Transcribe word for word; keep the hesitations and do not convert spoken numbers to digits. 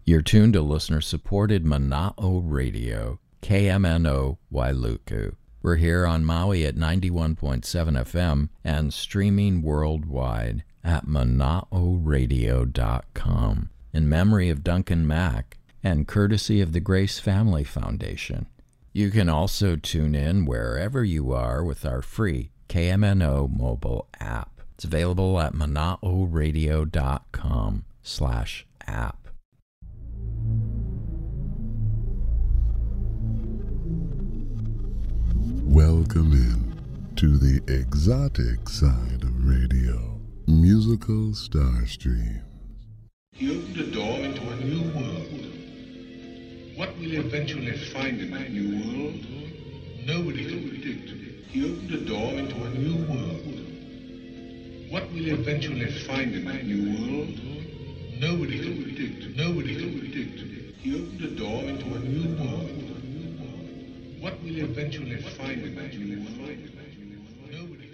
You're tuned to listener-supported Mana'o Radio, K M N O Wailuku. We're here on Maui at ninety-one point seven F M and streaming worldwide at mana'o radio dot com in memory of Duncan Mack and courtesy of the Grace Family Foundation. You can also tune in wherever you are with our free K M N O mobile app. It's available at mana'o radio dot com slash app. Welcome in to the exotic side of radio, musical Starstreams. You opened a door into a new world. What we'll eventually find in that new world, nobody can predict. He opened a door into a new world. What we'll eventually find in that new world, nobody can predict. Nobody can predict. He opened a door into a new world. What we'll eventually find in that new world, nobody